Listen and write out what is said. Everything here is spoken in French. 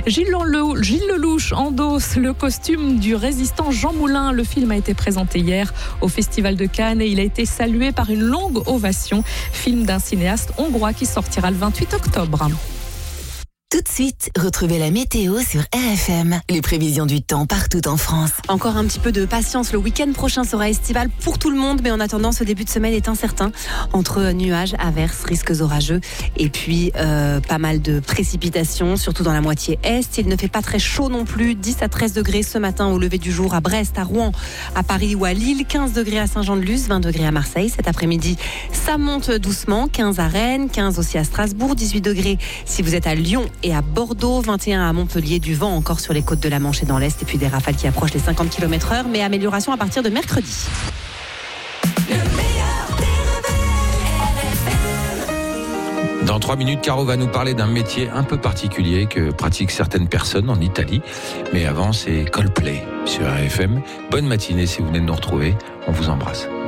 Gilles Lelouch endosse le costume du résistant Jean Moulin. Le film a été présenté hier au Festival de Cannes et il a été salué par une longue ovation. Film d'un cinéaste hongrois qui sortira le 28 octobre. Tout de suite, retrouvez la météo sur RFM. Les prévisions du temps partout en France. Encore un petit peu de patience. Le week-end prochain sera estival pour tout le monde. Mais en attendant, ce début de semaine est incertain. Entre nuages, averses, risques orageux. Et puis, pas mal de précipitations, surtout dans la moitié est. Il ne fait pas très chaud non plus. 10 à 13 degrés ce matin au lever du jour à Brest, à Rouen, à Paris ou à Lille. 15 degrés à Saint-Jean-de-Luz, 20 degrés à Marseille. Cet après-midi, ça monte doucement. 15 à Rennes, 15 aussi à Strasbourg. 18 degrés si vous êtes à Lyon et à Bordeaux, 21 à Montpellier, du vent encore sur les côtes de la Manche et dans l'Est, et puis des rafales qui approchent les 50 km/h, mais amélioration à partir de mercredi. Dans 3 minutes, Caro va nous parler d'un métier un peu particulier que pratiquent certaines personnes en Italie. Mais avant, c'est Coldplay sur RFM. Bonne matinée si vous venez de nous retrouver. On vous embrasse.